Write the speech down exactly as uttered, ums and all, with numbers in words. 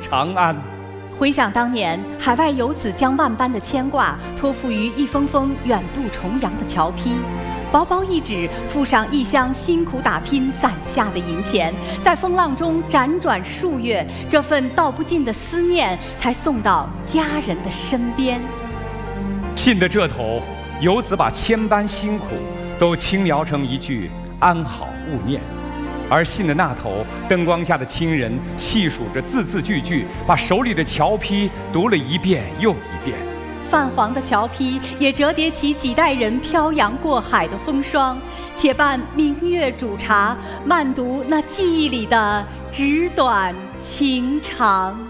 长安。 回想当年，海外游子将万般的牵挂托付于一封封远渡重洋的侨批，薄薄一纸，附上一箱辛苦打拼攒下的银钱，在风浪中辗转数月，这份道不尽的思念才送到家人的身边。 信的这头，游子把千般辛苦都轻描成一句安好勿念，而信的那头，灯光下的亲人细数着字字句句，把手里的侨批读了一遍又一遍。 泛黄的侨批也折叠起几代人漂洋过海的风霜，且伴明月煮茶，慢读那记忆里的纸短情长。